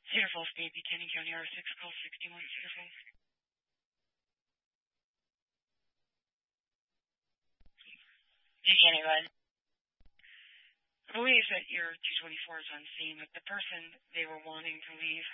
Cedar Falls, State, Buchanan County, R6, call 61, Cedar Falls. Buchanan, run. I believe that your 224 is on scene, but the person they were wanting to leave